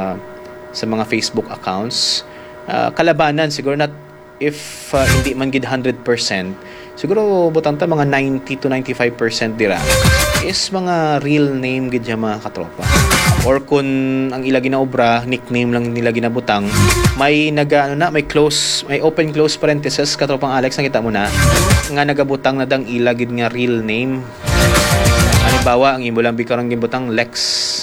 sa mga Facebook accounts. Kalabanan siguro not if hindi man gid 100%, siguro butang ta mga 90 to 95% dira is mga real name gid mga katropa. Or kung ang ila ginaobra, nickname lang nila ginabutang, may may open close parenthesis katropang Alex, nakita mo na nga nagabutang na dang ila gid nga real name. Halimbawa, ang imo lang bikarang gibutang Lex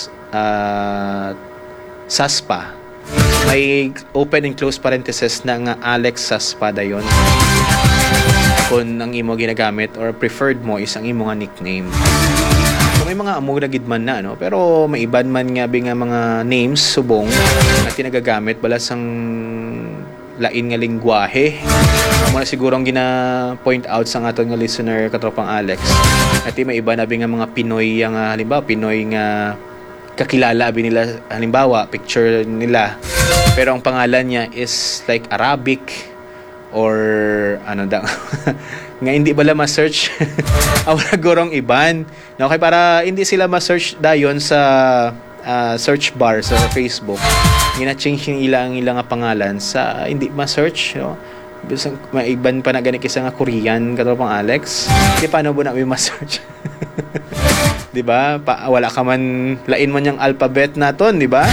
Saspa. May open and close parenthesis na nga Alex Saspa dayon. Kung ang imo ginagamit or preferred mo is ang imo nga nickname. May mga amog na gidman na, no? Pero may iban man nga mga names subong na tinagagamit balas ang lain nga lingwahe. Muna siguro ang gina-point out sa aton nga listener katropang Alex. At may iba na mga Pinoy nga halimbawa Pinoy nga kakilala nila, halimbawa picture nila pero ang pangalan niya is like Arabic or ano daw nga hindi bala ma-search awala gorong iban, no? Okay, para hindi sila ma-search dayon sa search bar sa Facebook, gina-change yung ilang nga pangalan sa hindi ma-search, no? Bisang may iban pa na ganit isa nga Korean katropang Alex, di paano mo na may ma-search? Di ba? Wala ka man lain man yung alphabet naton, di ba?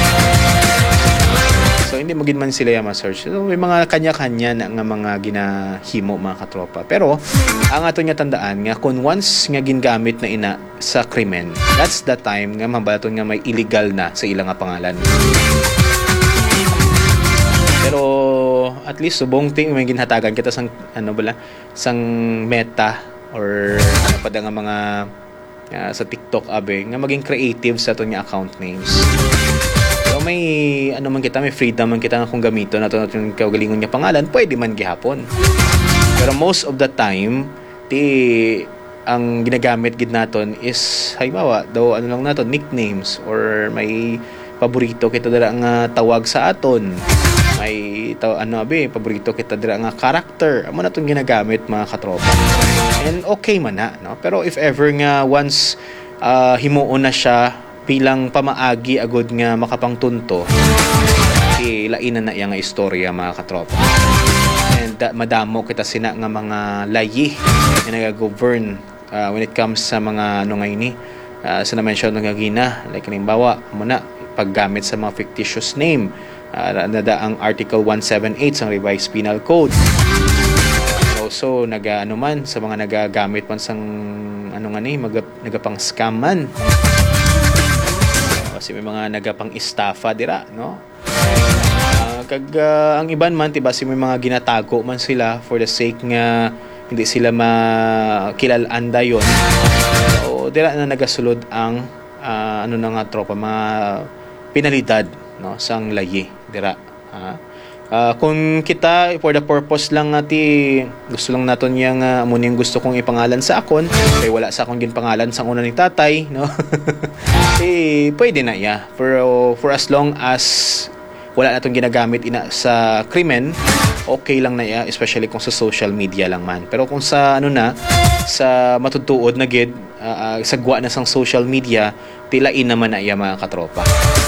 So hindi magin man sila yung ma-search. So may mga kanya-kanya na nga mga ginahimo mga katropa. Pero ang ato nga tandaan nga kung once nga gingamit na ina sa krimen, that's the time nga mabaton nga may illegal na sa ilang nga pangalan. Pero at least subong ting may ginhatagan kita sang sang Meta or pa nga mga sa TikTok nga maging creative sa ato nga account names. So may may freedom man kita nga kung gamito nato yung kaugalingon nga pangalan, pwede man gihapon. Pero most of the time ang ginagamit gid naton is halimbawa daw lang naton nicknames or may paborito kita dira nga tawag sa aton. May paborito kita dira nga character. Amo na itong ginagamit mga katropa. And okay man na, no? Pero if ever nga once himuon na siya bilang pamaagi agud nga makapangtunto, lainan na iya nga istorya mga katropa. And madamo kita sina nga mga layi na nag-govern when it comes sa mga sa na-mention nga gina. Like halimbawa, muna paggamit sa mga fictitious name. Ang Article 178 sa Revised Penal Code. Also, man sa mga nagagamit man sang nagapang scam man. Kasi may mga nagapang estafa dira, no? Ang iban man tiba si may mga ginatago man sila for the sake nga hindi sila makilalaan dayon. So, dira na nagasulod ang tropa mga penalidad, no, sang layi dira. Kung kita for the purpose lang gusto lang naton yang amuning gusto kong ipangalan sa akon kay wala sa akong ginpangalan sang una ni tatay, no? Pwede na ya for as long as wala natong ginagamit sa krimen, okay lang na ya, especially kung sa social media lang man. Pero kung sa sa matutuod na gid sagwa na sang social media, tilain naman na ya mga katropa.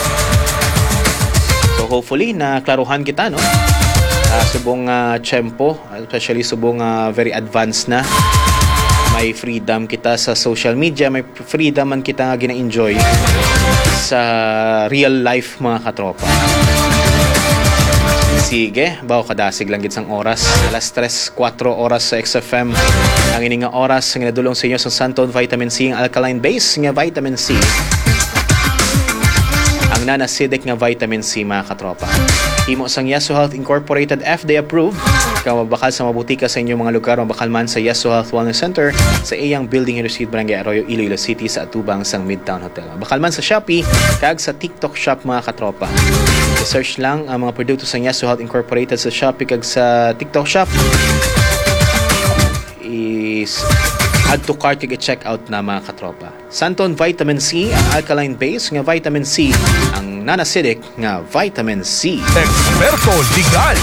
So hopefully na klaruhan kita, no? Subong tiyempo, especially subong very advanced na. May freedom kita sa social media, may freedom man kita nga gina-enjoy sa real life mga katropa. Sige, bawo kadasig lang gid sang oras. Alas 3:04 oras sa XFM. Ang ini nga oras nga nadulong sa inyo sa Santon Vitamin C, ang alkaline base nga vitamin C. Ang non-acidic nga vitamin C mga katropa. Himo sang Yasso Health Incorporated, FDA approved. Mabakal sa mabutika sa inyong mga lugar, mabakal man sa Yasso Health Wellness Center sa iyang building in Resides Barangay Arroyo, Iloilo City sa atubang sang Midtown Hotel. Mabakal man sa Shopee kag sa TikTok Shop mga katropa. I-search lang ang mga produkto sa Yasso Health Incorporated sa Shopee kag sa TikTok Shop. Add to cart kag i-check out na mga katropa. Santon Vitamin C, ang alkaline base nga vitamin C, ang non-acidic nga vitamin C. Experto Legal.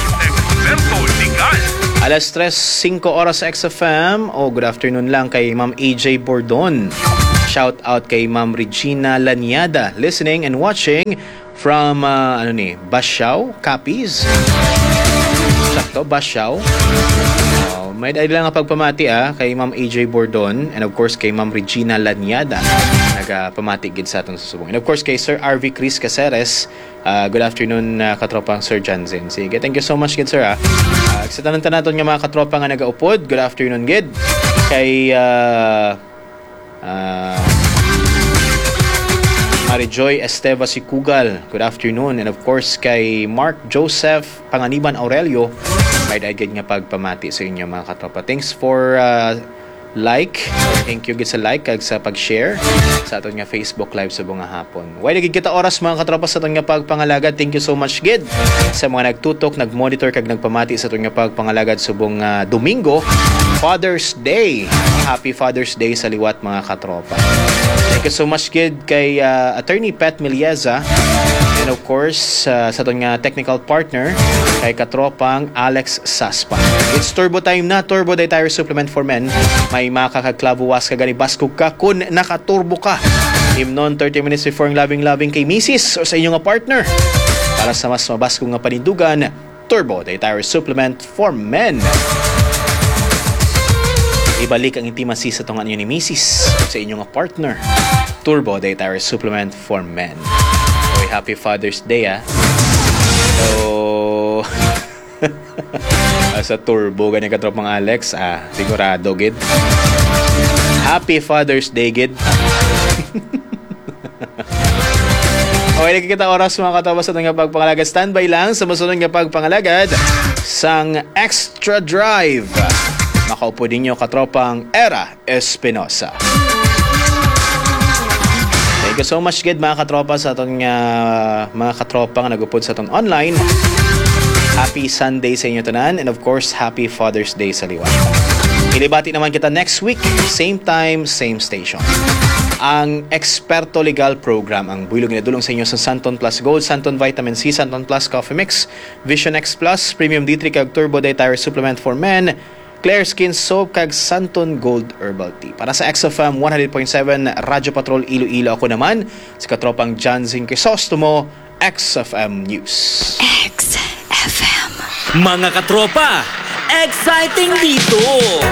Alas 3:05 oras sa XFM. Good afternoon lang kay Ma'am AJ Bordon. Shout out kay Ma'am Regina Laniada, listening and watching from Basiao, Capiz. Sakto, Basiao. May dahil lang nga pagpamati kay Ma'am AJ Bordon and of course kay Ma'am Regina Lanyada nagpamati gid sa atong susubong. And of course kay Sir RV Chris Caceres, good afternoon katropang Sir Janzen. Sige, thank you so much gid sir sa tanan-tanan naton nga mga katropa nga nagaupod, good afternoon gid. Kay Marijoy Esteva Sikugal, good afternoon. And of course kay Mark Joseph Panganiban Aurelio, may daigid nga pagpamati sa inyo mga katropa. Thanks for like. Thank you gid sa like kag sa pag-share sa aton nga Facebook live sa bunga hapon. Way gid kita oras mga katropa sa aton nga pagpangalagad. Thank you so much gid sa mga nagtutok, nagmonitor kag nagpamati sa aton nga pagpangalagad subong Domingo, Father's Day. Happy Father's Day sa liwat mga katropa. Thank you so much gid kay Attorney Pat Milieza and of course sa aton nga technical partner kay katropang Alex Saspa. It's turbo time na, Turbo Day Tire Supplement for Men. May makakaklabuwas ka gani baskog ka kun nakaturbo ka. Himnon 30 minutes before ang labing-labing kay Mrs. o sa inyong partner. Para sa mas mabaskog nga panindugan, Turbo Day Tire Supplement for Men. Ibalik ang intimacy sa tungan niyo ni Mrs. sa inyong partner. Turbo Day Tire Supplement for Men. Okay, happy Father's Day So sa turbo ganyan katropang Alex sigurado gid. Happy Father's Day gid. Okay, nakikita oras mga katropa sa itong pagpangalagad. Standby lang sa masunod nga pagpangalagad sang Extra Drive. Makaupo din nyo katropang Era Espinosa. Thank you so much gid mga katropa sa itong mga katropang nagupod sa itong online. Happy Sunday sa inyo tanan and of course Happy Father's Day sa liwat. Ilibati naman kita next week, same time, same station. Ang Eksperto Legal Program ang buylog na dulong sa inyo sa Santon Plus Gold, Santon Vitamin C, Santon Plus Coffee Mix, Vision X Plus, Premium D3 kag Turbo Day Tire Supplement for Men, Clear Skin Soap kag Santon Gold Herbal Tea. Para sa XFM 100.7 Radyo Patrol Iloilo, ako naman si katropang John Zing Crisostomo, XFM News. XFM. Mga katropa, exciting dito!